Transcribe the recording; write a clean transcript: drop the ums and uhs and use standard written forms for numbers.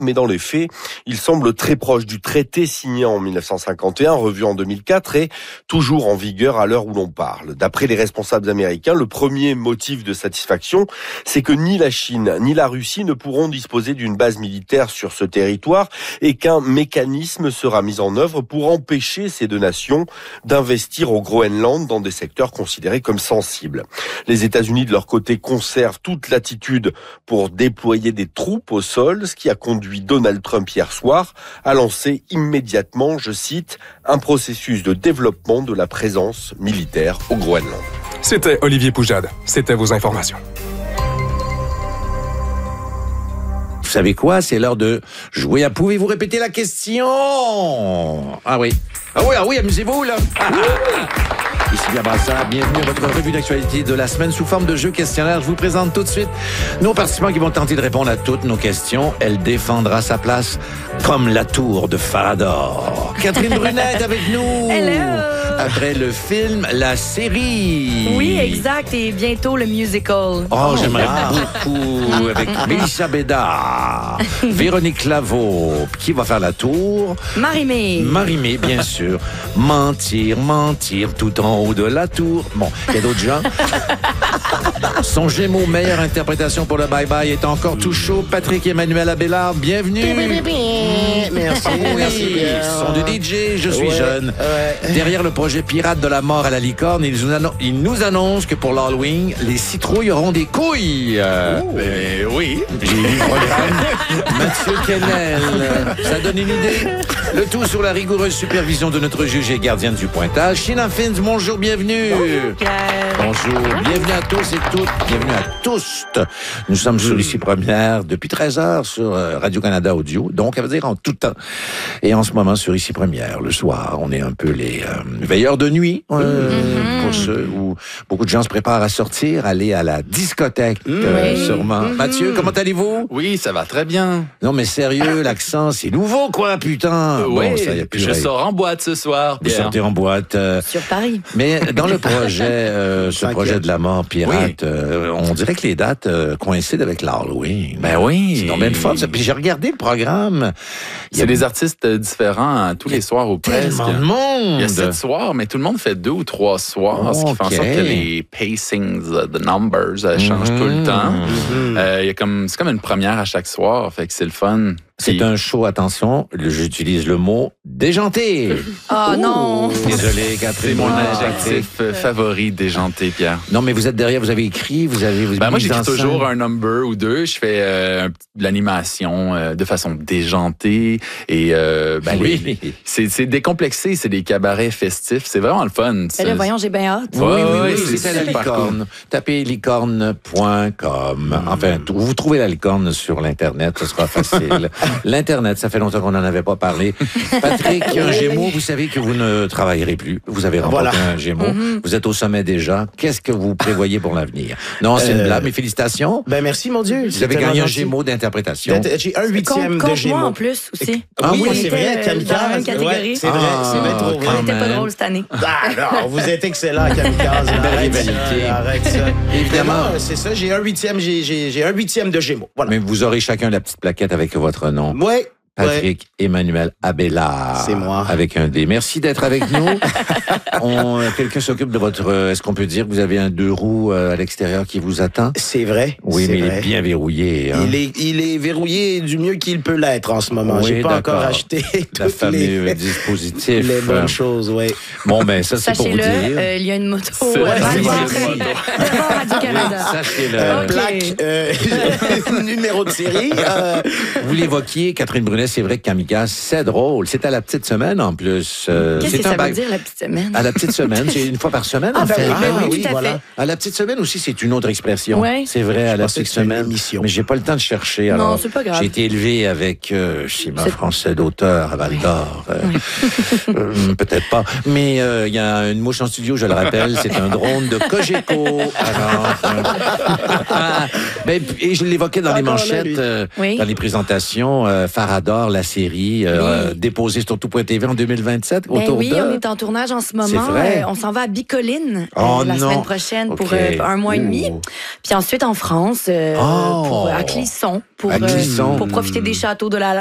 mais dans les faits, il semble très proche du traité signé en 1951, revu en 2004 et toujours en vigueur à l'heure où l'on parle. D'après les responsables américains, le premier motif de satisfaction, c'est que ni la Chine ni la Russie ne pourront disposer d'une base militaire sur ce territoire et qu'un mécanisme sera mis en œuvre pour empêcher ces deux nations d'investir au Groenland dans des secteurs considérés comme sensibles. Les États-Unis, de leur côté, conservent toute latitude pour déployer des troupes au sol, ce qui a conduit Donald Trump hier soir à lancer immédiatement, je cite, un processus de développement de la présence militaire au Groenland. C'était Olivier Poujade. C'était vos informations. Vous savez quoi? C'est l'heure de jouer à Pouvez-vous répéter la question? Ah oui, amusez-vous là. Ici bien Brassard, bienvenue à votre revue d'actualité de la semaine sous forme de jeu questionnaire. Je vous présente tout de suite nos participants qui vont tenter de répondre à toutes nos questions. Elle défendra sa place comme la tour de Farador. Catherine Brunet est avec nous. Hello. Après le film, la série. Oui, exact. Et bientôt le musical. Oh, j'aimerais beaucoup. Avec Mélissa Bédard, Véronique Laveau. Qui va faire la tour? Marie-Mé, bien sûr. Mentir tout en haut de la tour. Bon, il y a d'autres gens. Son Gémeaux, meilleure interprétation pour le bye-bye est encore tout chaud. Patrick Emmanuel Abélard, bienvenue. Merci. Son de DJ, je suis jeune. Derrière le projet Pirate de la mort à la licorne, il nous annonce que pour l'Halloween, les citrouilles auront des couilles. Oui. J'ai lu le programme. Mathieu Kennel, ça donne une idée. Le tout sous la rigoureuse supervision de notre juge et gardienne du pointage. Sheila Fins, bonjour, bienvenue. Bonjour, bienvenue à tous et toutes, bienvenue à tous. Nous sommes sur Ici Première depuis 13 heures sur Radio-Canada Audio, donc ça veut dire en tout temps. Et en ce moment sur Ici Première, le soir, on est un peu les veilleurs de nuit, pour ceux où beaucoup de gens se préparent à sortir, aller à la discothèque, sûrement. Mathieu, comment allez-vous? Oui, ça va très bien. Non mais sérieux, l'accent, c'est nouveau quoi, putain. Oui, ça, y a plus je règle. sors en boîte ce soir. Vous sortez en boîte. sur Paris. Mais dans le projet, ce projet de la mort pirate, on dirait que les dates coïncident avec l'Halloween. Ben oui. C'est donc bien le fun. Ça. Puis j'ai regardé le programme. C'est des artistes différents tous les soirs ou presque. Tellement de monde. Il y a 7 soirs, mais tout le monde fait 2 ou 3 soirs, ce qui fait en sorte que les pacings, the numbers, changent tout le temps. C'est comme une première à chaque soir, fait que c'est le fun. C'est un show, attention, j'utilise le mot déjanté. Oh non! Désolé, Catherine. C'est mon adjectif favori, déjanté, Pierre. Non, mais vous êtes derrière, vous avez écrit, vous avez moi, j'écris toujours un number ou deux. Je fais de l'animation de façon déjantée. Et c'est décomplexé, c'est des cabarets festifs. C'est vraiment le fun. Là, voyons, j'ai bien hâte. Oui, c'est à la super licorne. cool. Tapez licorne.com. Enfin, vous trouvez la licorne sur l'Internet, ce sera facile. L'Internet, ça fait longtemps qu'on n'en avait pas parlé. Patrick, un Gémeaux, vous savez que vous ne travaillerez plus. Vous avez remporté un Gémeaux. Vous êtes au sommet déjà. Qu'est-ce que vous prévoyez pour l'avenir? Non, c'est une blague, mais félicitations. Ben merci, mon Dieu. Vous avez gagné un Gémeaux d'interprétation. J'ai un 8e de Gémeaux. Moi en plus aussi. Oui, On c'est était vrai, Kamikaze. dans la même catégorie. Ouais, c'est vrai, c'est bien trop vrai. On n'était pas drôle cette année. Non, vous êtes excellent, Kamikaze. Arrête ça. Évidemment. C'est ça, j'ai un 8e, j'ai un 8e de Gémeaux. Voilà. Mais vous aurez chacun la petite plaquette avec votre nom. Ouais. Patrick Emmanuel Abélard. C'est moi. Avec un D. Merci d'être avec nous. Quelqu'un s'occupe de votre... Est-ce qu'on peut dire que vous avez un 2 roues à l'extérieur qui vous attend? C'est vrai. Oui, c'est mais vrai. il est bien verrouillé. Hein? Il est verrouillé du mieux qu'il peut l'être en ce moment. Oui, J'ai pas d'accord. encore acheté La tous fameux dispositif. les bonnes choses, oui. Bon, ben ça, c'est pour vous Sachez-le, dire. il y a une moto. C'est vrai, dans c'est les vrai, entrées. c'est vrai. Devant Radio-Canada. Sachez-le. Plaque, numéro de série. Vous l'évoquiez, Catherine Brunet, c'est vrai que Kamikaze, c'est drôle. C'est à la petite semaine, en plus. Qu'est-ce que c'est ça veut dire, la petite semaine? À la petite semaine, c'est une fois par semaine, en ben fait. oui, tout à voilà. fait. À la petite semaine aussi, c'est une autre expression. Ouais. C'est vrai, à la pensais petite que c'était une semaine. émission. Mais j'ai pas le temps de chercher. Non, Alors, c'est pas grave. j'ai été élevé avec schéma français d'auteur à Val d'Or. Peut-être pas. Mais il y a une mouche en studio, je le rappelle, c'est un drone de Cogeco. Et je l'évoquais dans les Encore là, manchettes, lui. Oui. dans les présentations. Farador j'adore la série, déposée sur tout.tv en 2027. Ben autour oui, de... on est en tournage en ce moment. C'est vrai? On s'en va à Bicoline non. la semaine prochaine pour un mois et demi. Puis ensuite en France, à Clisson, pour profiter des châteaux de la